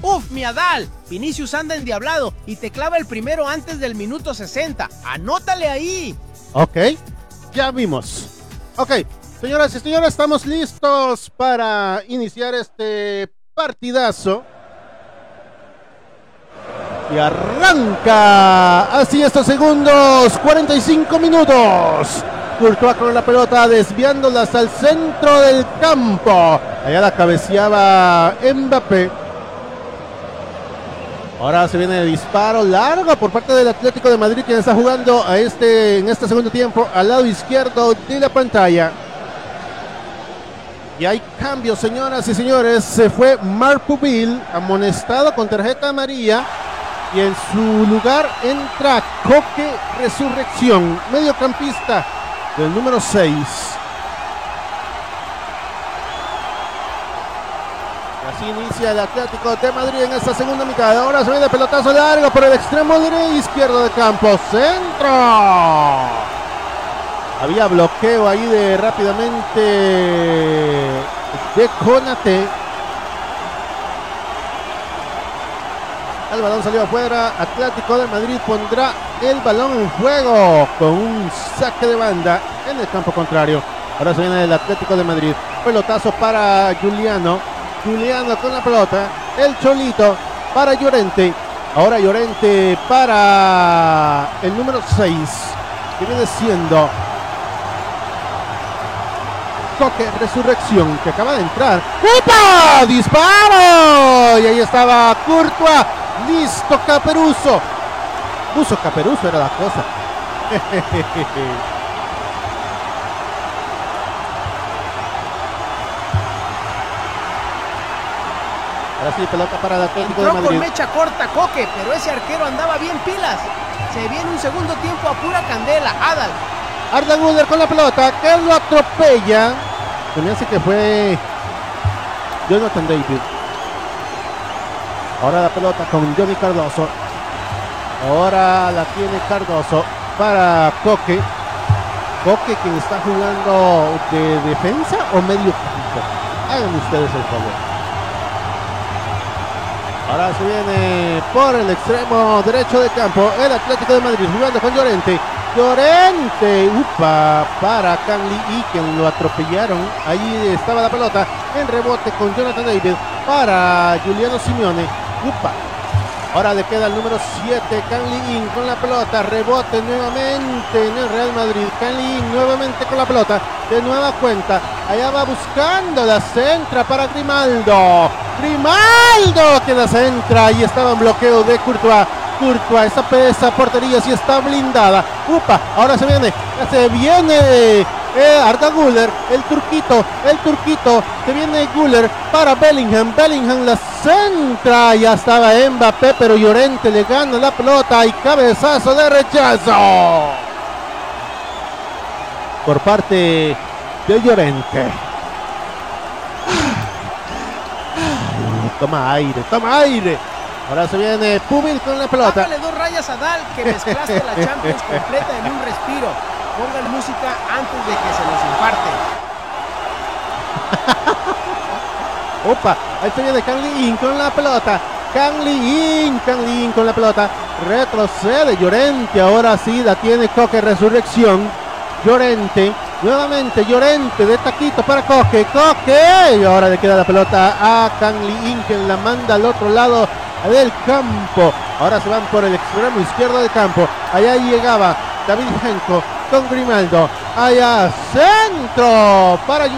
¡Uf, mi Adal! Vinicius anda endiablado y te clava el primero antes del minuto 60. ¡Anótale ahí! Ok, ya vimos. Ok, señoras y señores, estamos listos para iniciar este partidazo. Y arranca así estos segundos, 45 minutos. Courtois con la pelota, desviándola hasta el centro del campo. Allá la cabeceaba Mbappé. Ahora se viene el disparo largo por parte del Atlético de Madrid, quien está jugando en este segundo tiempo al lado izquierdo de la pantalla. Y hay cambios, señoras y señores. Se fue Marpuville, amonestado con tarjeta amarilla. Y en su lugar entra Coque Resurrección, mediocampista del número 6. Así inicia el Atlético de Madrid en esta segunda mitad. Ahora se viene pelotazo largo por el extremo izquierdo del campo. ¡Centro! Había bloqueo ahí de rápidamente de Konaté. El balón salió afuera. Atlético de Madrid pondrá el balón en juego con un saque de banda en el campo contrario. Ahora se viene el Atlético de Madrid. Pelotazo para Giuliano. Giuliano con la pelota. El Cholito para Llorente. Ahora Llorente para el número 6. Que viene siendo Coque Resurrección, que acaba de entrar. ¡Upa! ¡Disparo! Y ahí estaba Courtois. Listo, Caperuso. Puso Caperuso, era la cosa. Ahora sí, pelota para el Atlético de Madrid. Entró con mecha corta Coque, pero ese arquero andaba bien pilas. Se viene un segundo tiempo a pura candela. Adal. Arda Güler con la pelota, que lo atropella. Se me hace que fue Jonathan David. Ahora la pelota con Johnny Cardoso. Ahora la tiene Cardoso para Coque. Coque, quien está jugando de defensa o medio campo. Hagan ustedes el favor. Ahora se viene por el extremo derecho del campo el Atlético de Madrid jugando con Llorente. Llorente, upa, para Canly y quien lo atropellaron. Ahí estaba la pelota en rebote con Jonathan David para Giuliano Simeone. Upa. Ahora le queda el número 7, Canly con la pelota, rebote nuevamente en el Real Madrid. Canly nuevamente con la pelota, de nueva cuenta. Allá va buscando, la centra para Grimaldo. Grimaldo que la centra y estaba en bloqueo de Courtois. Courtois, esa portería sí está blindada. Upa, ahora se viene Arda Güler, el turquito, se viene Güler para Bellingham. Bellingham la centra, ya estaba Mbappé, pero Llorente le gana la pelota y cabezazo de rechazo por parte de Llorente. Toma aire. Ahora se viene Pubil con la pelota. Bájale 2 rayas a Dal, que mezclaste la Champions completa en un respiro. Pongan música antes de que se nos infarte. Opa, ahí se viene Canly con la pelota. Canly con la pelota. Retrocede Llorente. Ahora sí la tiene Coque Resurrección. Llorente. Nuevamente Llorente de taquito para Coque. Y ahora le queda la pelota a Canly, quien la manda al otro lado del campo. Ahora se van por el extremo izquierdo del campo. Allá llegaba David Henko con Grimaldo. Allá centro para